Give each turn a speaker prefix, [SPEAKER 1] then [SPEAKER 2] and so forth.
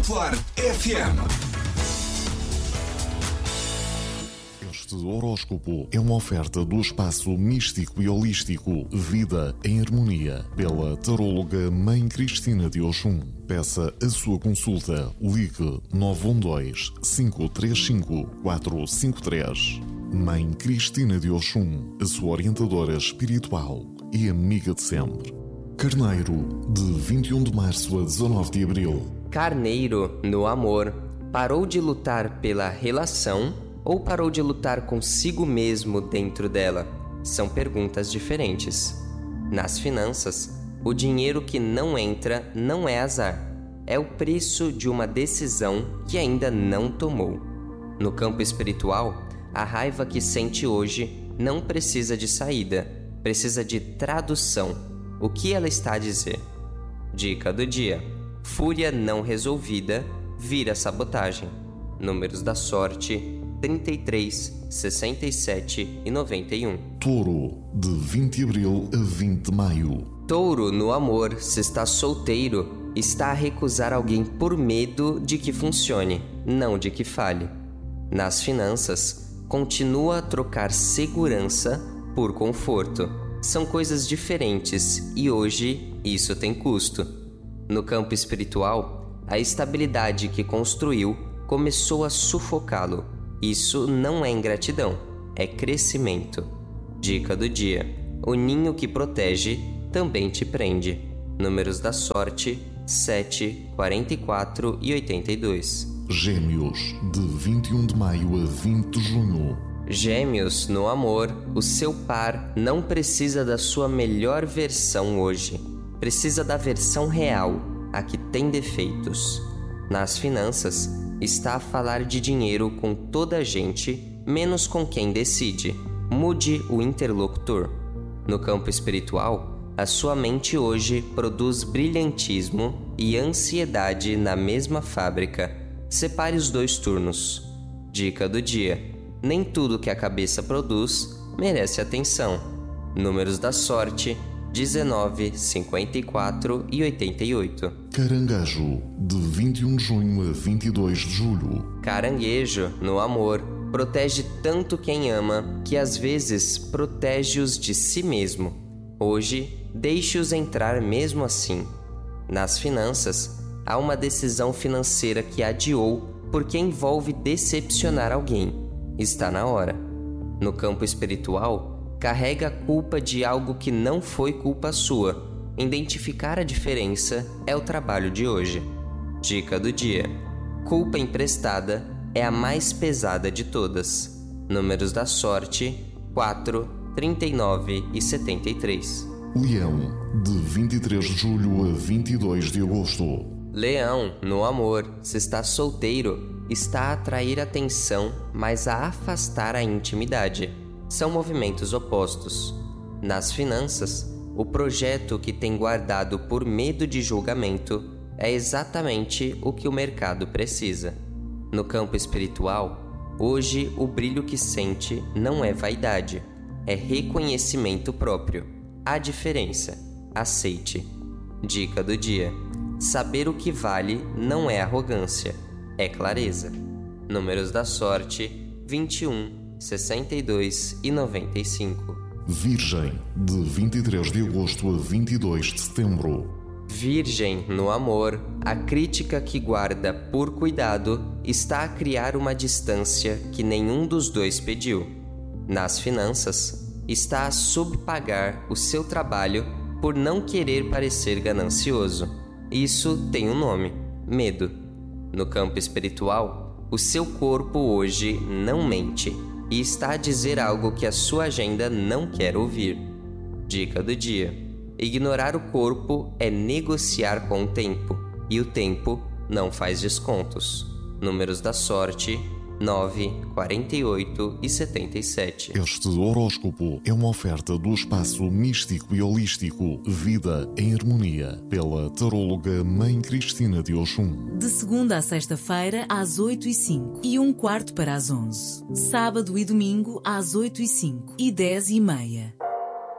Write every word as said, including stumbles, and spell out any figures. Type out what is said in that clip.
[SPEAKER 1] Claro F M.
[SPEAKER 2] Este horóscopo é uma oferta do espaço místico e holístico Vida em Harmonia, pela taróloga Mãe Cristina de Oxum. Peça a sua consulta. Ligue nove um dois, cinco três cinco, quatro cinco três. Mãe Cristina de Oxum, a sua orientadora espiritual e amiga de sempre. Carneiro, de vinte e um de março a dezanove de abril.
[SPEAKER 3] Carneiro, no amor, parou de lutar pela relação ou parou de lutar consigo mesmo dentro dela? São perguntas diferentes. Nas finanças, o dinheiro que não entra não é azar. É o preço de uma decisão que ainda não tomou. No campo espiritual, a raiva que sente hoje não precisa de saída, precisa de tradução. O que ela está a dizer? Dica do dia: fúria não resolvida vira sabotagem. Números da sorte: trinta e três, sessenta e sete e noventa e um.
[SPEAKER 2] Touro, de vinte de abril a vinte de maio.
[SPEAKER 3] Touro, no amor, se está solteiro, está a recusar alguém por medo de que funcione, não de que falhe. Nas finanças, continua a trocar segurança por conforto. São coisas diferentes e hoje isso tem custo. No campo espiritual, a estabilidade que construiu começou a sufocá-lo. Isso não é ingratidão, é crescimento. Dica do dia: o ninho que protege também te prende. Números da sorte: sete, quarenta e quatro e oitenta e dois.
[SPEAKER 2] Gêmeos, de vinte e um de maio a vinte de junho.
[SPEAKER 3] Gêmeos, no amor, o seu par não precisa da sua melhor versão hoje. Precisa da versão real, a que tem defeitos. Nas finanças, está a falar de dinheiro com toda a gente, menos com quem decide. Mude o interlocutor. No campo espiritual, a sua mente hoje produz brilhantismo e ansiedade na mesma fábrica. Separe os dois turnos. Dica do dia: nem tudo que a cabeça produz merece atenção. Números da sorte: dezenove, cinquenta e quatro e oitenta e oito.
[SPEAKER 2] Caranguejo, de vinte e um de junho a vinte e dois de julho.
[SPEAKER 3] Caranguejo, no amor, protege tanto quem ama que às vezes protege-os de si mesmo. Hoje, deixe-os entrar mesmo assim. Nas finanças, há uma decisão financeira que adiou porque envolve decepcionar alguém. Está na hora. No campo espiritual, carrega a culpa de algo que não foi culpa sua. Identificar a diferença é o trabalho de hoje. Dica do dia: culpa emprestada é a mais pesada de todas. Números da sorte: quatro, trinta e nove e setenta e três.
[SPEAKER 2] Leão, de vinte e três de julho a vinte e dois de agosto.
[SPEAKER 3] Leão, no amor, se está solteiro, está a atrair atenção, mas a afastar a intimidade. São movimentos opostos. Nas finanças, o projeto que tem guardado por medo de julgamento é exatamente o que o mercado precisa. No campo espiritual, hoje o brilho que sente não é vaidade, é reconhecimento próprio. Há diferença. Aceite. Dica do dia: saber o que vale não é arrogância, é clareza. Números da sorte: vinte e um, sessenta e dois e noventa e cinco.
[SPEAKER 2] Virgem, de vinte e três de agosto a vinte e dois de setembro.
[SPEAKER 3] Virgem, no amor, a crítica que guarda por cuidado está a criar uma distância que nenhum dos dois pediu. Nas finanças, está a subpagar o seu trabalho por não querer parecer ganancioso. Isso tem um nome: medo. No campo espiritual, o seu corpo hoje não mente e está a dizer algo que a sua agenda não quer ouvir. Dica do dia: ignorar o corpo é negociar com o tempo, e o tempo não faz descontos. Números da sorte: nove, quarenta e oito e setenta e sete.
[SPEAKER 2] Este horóscopo é uma oferta do espaço místico e holístico Vida em Harmonia, pela taróloga Mãe Cristina de Oxum.
[SPEAKER 4] De segunda a sexta-feira, às oito e cinco e um quarto para as onze. Sábado e domingo, às oito e cinco e dez e meia.